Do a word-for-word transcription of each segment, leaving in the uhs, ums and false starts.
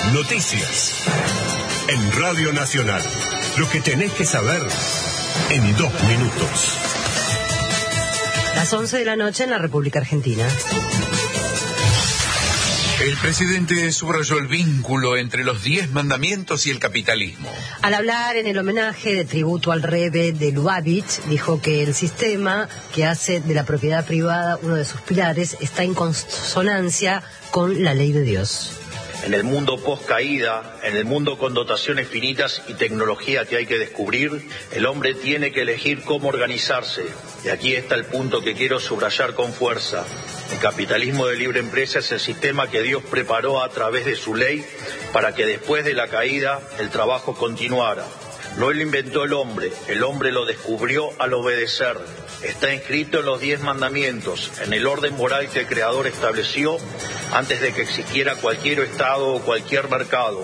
Noticias. En Radio Nacional. Lo que tenés que saber en dos minutos. Las once de la noche en la República Argentina. El presidente subrayó el vínculo entre los diez mandamientos y el capitalismo. Al hablar en el homenaje de tributo al Rebbe de Lubavitch, dijo que el sistema que hace de la propiedad privada uno de sus pilares está en consonancia con la ley de Dios. En el mundo post-caída, en el mundo con dotaciones finitas y tecnología que hay que descubrir, el hombre tiene que elegir cómo organizarse. Y aquí está el punto que quiero subrayar con fuerza. El capitalismo de libre empresa es el sistema que Dios preparó a través de su ley para que después de la caída el trabajo continuara. No lo inventó el hombre, el hombre lo descubrió al obedecer. Está inscrito en los diez mandamientos, en el orden moral que el Creador estableció antes de que existiera cualquier Estado o cualquier mercado.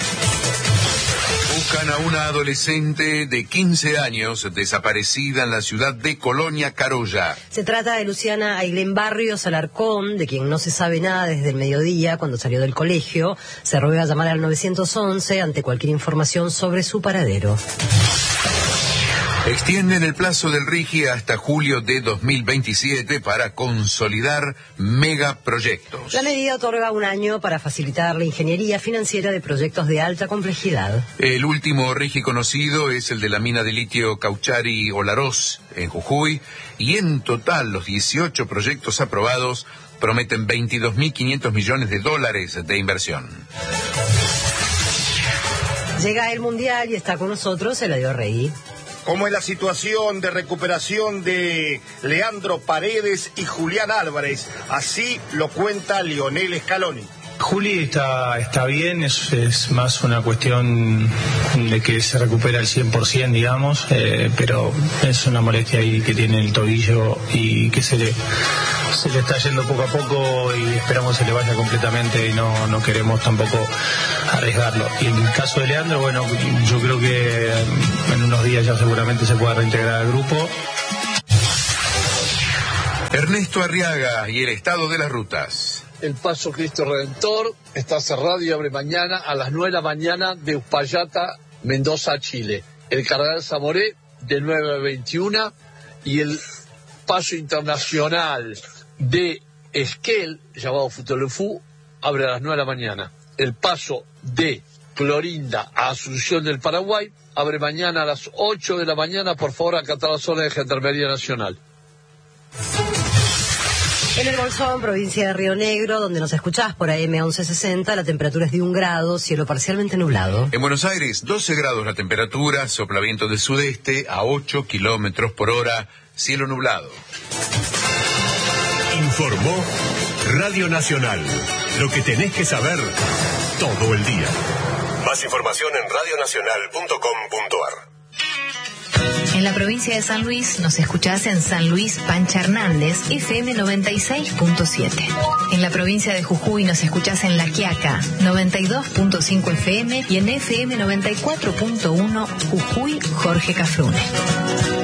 Buscan a una adolescente de quince años desaparecida en la ciudad de Colonia Carolla. Se trata de Luciana Ailén Barrios Alarcón, de quien no se sabe nada desde el mediodía cuando salió del colegio. Se ruega llamar al nueve once ante cualquier información sobre su paradero. Extienden el plazo del RIGI hasta julio de dos mil veintisiete para consolidar megaproyectos. La medida otorga un año para facilitar la ingeniería financiera de proyectos de alta complejidad. El último RIGI conocido es el de la mina de litio Cauchari-Olaroz en Jujuy, y en total los dieciocho proyectos aprobados prometen veintidós mil quinientos millones de dólares de inversión. Llega el Mundial y está con nosotros Eladio Rey. ¿Cómo es la situación de recuperación de Leandro Paredes y Julián Álvarez? Así lo cuenta Lionel Scaloni. Juli está, está bien, es, es más una cuestión de que se recupera al cien por ciento, digamos, eh, pero es una molestia ahí que tiene el tobillo y que se le, se le está yendo poco a poco y esperamos que se le vaya completamente y no, no queremos tampoco arriesgarlo. Y en el caso de Leandro, bueno, yo creo que en unos días ya seguramente se pueda reintegrar al grupo. Ernesto Arriaga y el estado de las rutas. El Paso Cristo Redentor está cerrado y abre mañana a las nueve de la mañana de Uspallata, Mendoza, Chile. El Cardenal Zamoré de nueve a veintiuna y el Paso Internacional de Esquel, llamado Futolefú, abre a las nueve de la mañana. El Paso de Clorinda a Asunción del Paraguay abre mañana a las ocho de la mañana. Por favor, acatar las órdenes de Gendarmería Nacional. En el Bolsón, provincia de Río Negro, donde nos escuchás por A M once sesenta, la temperatura es de un grado, cielo parcialmente nublado. En Buenos Aires, doce grados la temperatura, sopla viento del sudeste a ocho kilómetros por hora, cielo nublado. Informó Radio Nacional. Lo que tenés que saber todo el día. Más información en radio nacional punto com punto ar. En la provincia de San Luis nos escuchás en San Luis Pancha Hernández, F M noventa y seis punto siete. En la provincia de Jujuy nos escuchás en La Quiaca, noventa y dos punto cinco F M y en F M noventa y cuatro punto uno Jujuy Jorge Cafrune.